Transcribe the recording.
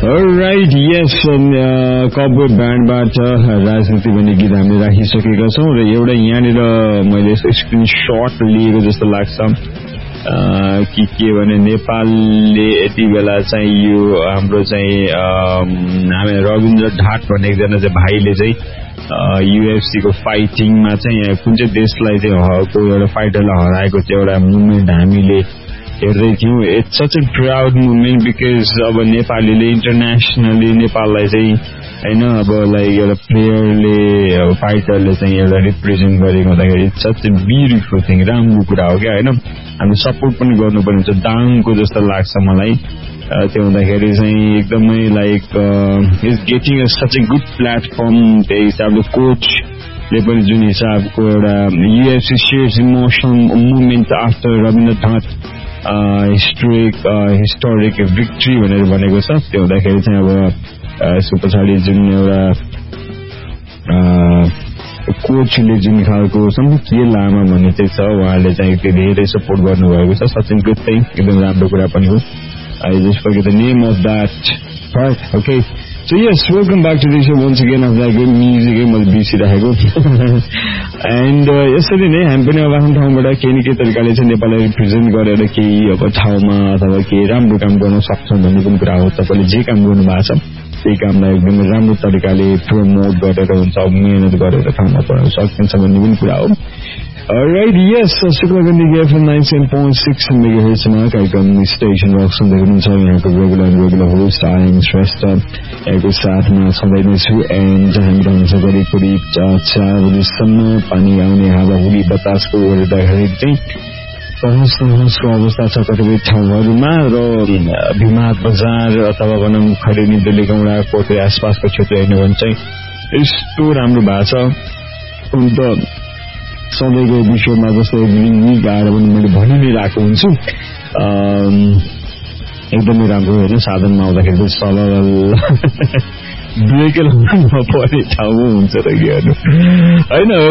Alright, yes, cupboard ब्यान्डबाट राजनीति भन्ने गीत हामीले राखिसकेका छौँ र एउटा यहाँनिर मैले स्क्रिनशट लिएको जस्तो लाग्छ कि के भने नेपालले यति बेला चाहिँ यो हाम्रो चाहिँ हामी रविन्द्र ढाट भन्ने एकजना चाहिँ भाइले चाहिँ UFC को फाइटिङमा चाहिँ कुन चाहिँ देशलाई चाहिँ एउटा फाइटरलाई हराएको चाहिँ एउटा मुभमेन्ट हामीले हेर्दै थियौँ. It's such a proud movement because अब नेपालीले इन्टरनेसनली नेपाललाई चाहिँ होइन अब लाइक एउटा प्लेयरले फाइटरले चाहिँ एउटा रिप्रेजेन्ट गरेको हुँदाखेरि it's such a beautiful thing, राम्रो कुरा हो क्या होइन. हामीले सपोर्ट पनि गर्नुपर्ने हुन्छ दाङको जस्तो लाग्छ मलाई. त्यो हुँदाखेरि चाहिँ एकदमै like is getting such a good platform. त्यही हिसाबले कोचले पनि जुन हिसाबको एउटा UFC shares emotional movement after Rabindra ढाट historic victory भनेर भनेको छ. त्यो हुँदाखेरि चाहिँ अब यसको पछाडि जुन एउटा कोचले जुन खालको के लामा भन्ने चाहिँ छ उहाँले चाहिँ धेरै सपोर्ट गर्नुभएको छ. सचिन गुड थिङ, एकदम राम्रो कुरा पनि हो. I just forget the name of that part. Okay. So yes, welcome back to the show once again. Of that good music, मैले बिर्सिरहेको. And यसरी नै हामी पनि अब आफ्नो ठाउँबाट केही न केही तरिकाले चाहिँ नेपाललाई रिप्रेजेन्ट गरेर केही अब ठाउँमा अथवा केही राम्रो काम गर्न सक्छौँ भन्ने पनि कुरा हो. तपाईँले जे काम गर्नुभएको छ त्यही कामलाई एकदमै राम्रो तरिकाले प्रमोट गरेर हुन्छ, मेहनत गरेर ठाउँमा पुर्याउन सकिन्छ भन्ने पनि कुरा हो. Alright, yes, शुक्रगन्धी FM 97.6 MHz मा कार्यक्रम स्टेशन रक सुन्दै हुनुहुन्छ. यहाँको रेगुलर होस्ट आइएम श्रेष्ठ यहाँको साथमा सधैँ नै छु. एन्ड हामी रहन्छ करिब 4 बजीसम्म. पानी आउने हावाहुरी बतासको हेर्दाखेरि चाहिँ तहसको अवस्था छ कतिपय ठाउँहरूमा र भिमाद बजार अथवा भनौँ खडेनी बेलेगौँडा कोटे आसपासको क्षेत्र हेर्नु भने चाहिँ यस्तो राम्रो भएको छ. अन्त सधैँको विषयमा जस्तो गाएर पनि मैले भनि नै रहेको हुन्छु. एकदमै राम्रो होइन. साधनमा आउँदाखेरि चाहिँ सरल ब्रेक नपर्ने ठाउँमा हुन्छ र के गर्नु होइन.